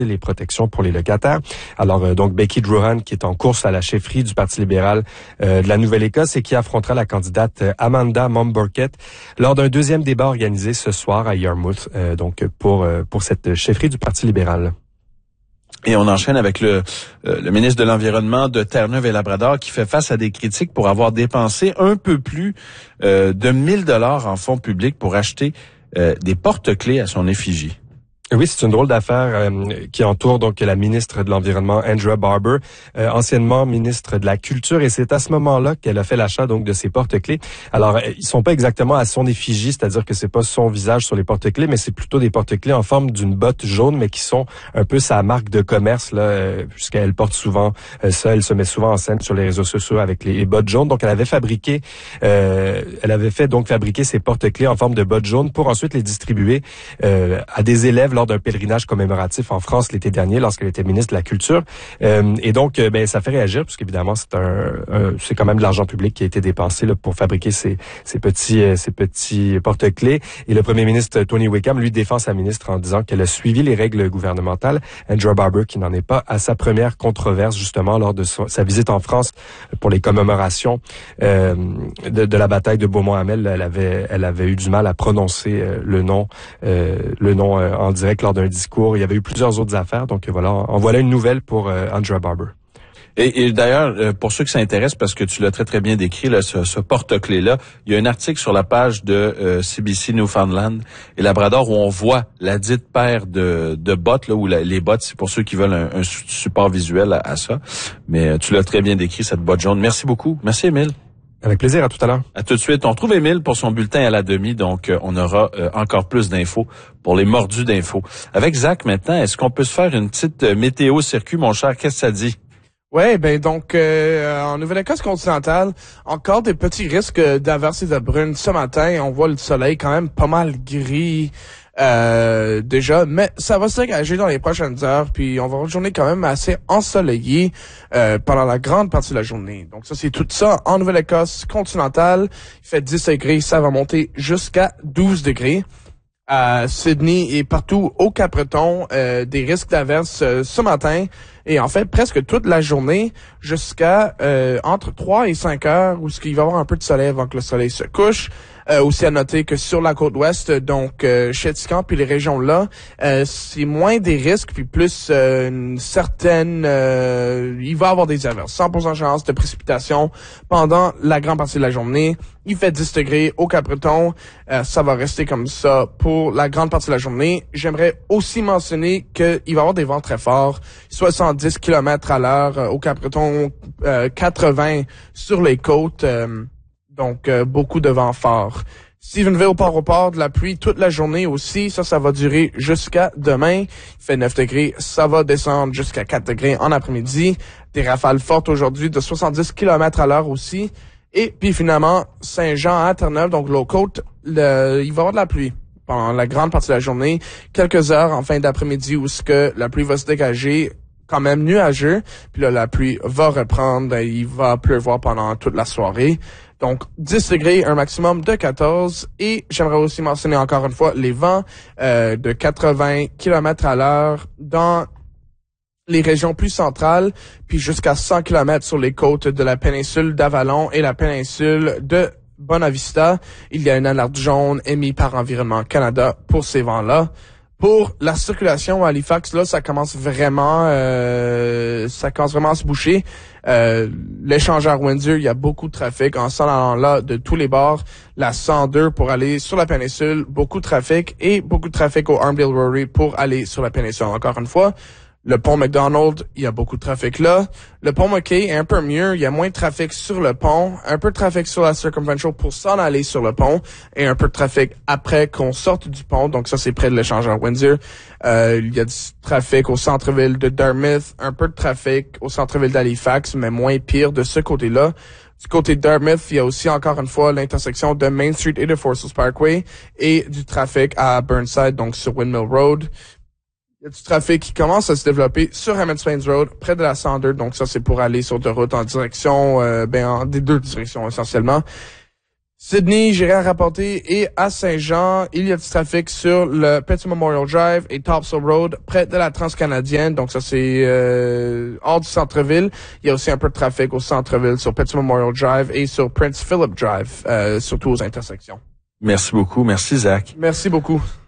les protections pour les locataires. Alors, donc, Becky Drouhan, qui est en course à la chefferie du Parti libéral de la Nouvelle-Écosse et qui affrontera la candidate Amanda Momburkett lors d'un deuxième débat organisé ce soir à Yarmouth, donc pour cette chefferie du Parti libéral. Et on enchaîne avec le ministre de l'Environnement de Terre-Neuve et Labrador qui fait face à des critiques pour avoir dépensé un peu plus de 1 000 $ en fonds publics pour acheter des porte-clés à son effigie. Oui, c'est une drôle d'affaire qui entoure donc la ministre de l'Environnement, Andrea Barber, anciennement ministre de la Culture, et c'est à ce moment-là qu'elle a fait l'achat donc de ces porte-clés. Alors, ils sont pas exactement à son effigie, c'est-à-dire que c'est pas son visage sur les porte-clés, mais c'est plutôt des porte-clés en forme d'une botte jaune, mais qui sont un peu sa marque de commerce là, puisqu'elle porte souvent ça, elle se met souvent en scène sur les réseaux sociaux avec les bottes jaunes. Donc, elle avait fait donc fabriquer ces porte-clés en forme de bottes jaunes pour ensuite les distribuer à des élèves lors d'un pèlerinage commémoratif en France l'été dernier lorsqu'elle était ministre de la Culture. Et donc, ça fait réagir puisqu'évidemment, c'est quand même de l'argent public qui a été dépensé là, pour fabriquer ces petits porte-clés. Et le premier ministre Tony Wickham, lui, défend sa ministre en disant qu'elle a suivi les règles gouvernementales. Andrea Barber, qui n'en est pas à sa première controverse, justement, lors de sa visite en France pour les commémorations de la bataille de Beaumont-Hamel, elle avait eu du mal à prononcer le nom en direct lors d'un discours. Il y avait eu plusieurs autres affaires. Donc voilà, en voilà une nouvelle pour Andrea Barber. Et d'ailleurs, pour ceux qui s'intéressent, parce que tu l'as très très bien décrit, là, ce porte-clés-là, il y a un article sur la page de CBC Newfoundland et Labrador où on voit la dite paire de bottes, là, où les bottes, c'est pour ceux qui veulent un support visuel à ça. Mais tu l'as très bien décrit, cette botte jaune. Merci beaucoup. Merci, Émile. Avec plaisir, à tout à l'heure. À tout de suite. On retrouve Émile pour son bulletin à la demi, donc on aura encore plus d'infos pour les mordus d'infos. Avec Zach maintenant, est-ce qu'on peut se faire une petite météo circuit, mon cher? Qu'est-ce que ça dit? Ouais, donc en Nouvelle-Écosse continentale, encore des petits risques d'averses et de brunes ce matin. On voit le soleil quand même pas mal gris déjà, mais ça va se dégager dans les prochaines heures, puis on va avoir une journée quand même assez ensoleillée pendant la grande partie de la journée. Donc ça, c'est tout ça en Nouvelle-Écosse continentale. Il fait 10 degrés, ça va monter jusqu'à 12 degrés. À Sydney et partout au Cap-Breton, des risques d'averses ce matin et en fait presque toute la journée jusqu'à entre 3 et 5 heures où il va y avoir un peu de soleil avant que le soleil se couche. Aussi à noter que sur la côte ouest, donc Chéticamp puis les régions là, c'est moins des risques puis plus une certaine il va y avoir des averses. 100% de chance de précipitation pendant la grande partie de la journée. Il fait 10 degrés au Cap-Breton. Ça va rester comme ça pour la grande partie de la journée. J'aimerais aussi mentionner qu'il va y avoir des vents très forts. 70 km/h au Cap-Breton, 80 sur les côtes. Donc, beaucoup de vent fort. Stephenville, Port-au-Port, de la pluie toute la journée aussi. Ça va durer jusqu'à demain. Il fait 9 degrés. Ça va descendre jusqu'à 4 degrés en après-midi. Des rafales fortes aujourd'hui de 70 km/h aussi. Et puis finalement, Saint-Jean à Terre-Neuve, donc low côte, il va y avoir de la pluie pendant la grande partie de la journée. Quelques heures en fin d'après-midi où la pluie va se dégager, quand même nuageux. Puis là, la pluie va reprendre. Il va pleuvoir pendant toute la soirée. Donc, 10 degrés, un maximum de 14. Et j'aimerais aussi mentionner encore une fois les vents de 80 km/h dans les régions plus centrales, puis jusqu'à 100 km sur les côtes de la péninsule d'Avalon et la péninsule de Bonavista. Il y a une alerte jaune émise par Environnement Canada pour ces vents-là. Pour la circulation à Halifax, là, ça commence vraiment à se boucher. L'échangeur Windsor, il y a beaucoup de trafic en s'en allant là de tous les bords. La 102 pour aller sur la péninsule, beaucoup de trafic et beaucoup de trafic au Armadale Brewery pour aller sur la péninsule. Encore une fois, le pont McDonald, il y a beaucoup de trafic là. Le pont McKay est un peu mieux. Il y a moins de trafic sur le pont. Un peu de trafic sur la Circumferential pour s'en aller sur le pont. Et un peu de trafic après qu'on sorte du pont. Donc ça, c'est près de l'échangeur Windsor. Il y a du trafic au centre-ville de Dartmouth. Un peu de trafic au centre-ville d'Halifax, mais moins pire de ce côté-là. Du côté de Dartmouth, il y a aussi encore une fois l'intersection de Main Street et de Forces Parkway. Et du trafic à Burnside, donc sur Windmill Road. Il y a du trafic qui commence à se développer sur Hammonds Plains Road, près de la 102. Donc ça, c'est pour aller sur de route en direction, des deux directions essentiellement. Sydney, j'ai rien à rapporter. Et à Saint-Jean, il y a du trafic sur le Petit Memorial Drive et Topsail Road, près de la Transcanadienne. Donc ça, c'est hors du centre-ville. Il y a aussi un peu de trafic au centre-ville sur Petit Memorial Drive et sur Prince Philip Drive, surtout aux intersections. Merci beaucoup. Merci, Zach. Merci beaucoup.